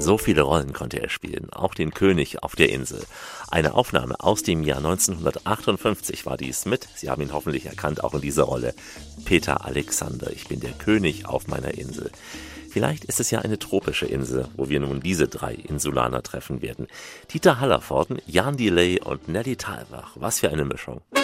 So viele Rollen konnte er spielen, auch den König auf der Insel. Eine Aufnahme aus dem Jahr 1958 war dies mit, Sie haben ihn hoffentlich erkannt, auch in dieser Rolle, Peter Alexander. Ich bin der König auf meiner Insel. Vielleicht ist es ja eine tropische Insel, wo wir nun diese 3 Insulaner treffen werden. Dieter Hallervorden, Jan Delay und Nelly Thalbach. Was für eine Mischung.